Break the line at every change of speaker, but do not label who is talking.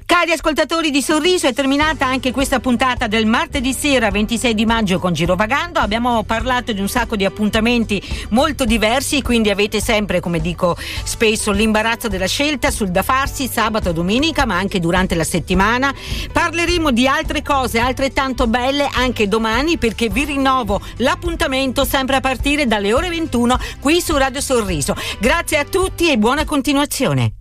Cari ascoltatori di Sorriso, è terminata anche questa puntata del martedì sera 26 di maggio con Girovagando. Abbiamo parlato di un sacco di appuntamenti molto diversi, quindi avete sempre, come dico spesso, l'imbarazzo della scelta sul da farsi sabato e domenica, ma anche durante la settimana. Parleremo di altre cose altrettanto belle anche domani, perché vi rinnovo l'appuntamento sempre a partire dalle ore 21 qui su Radio Sorriso. Grazie a tutti e buona continuazione.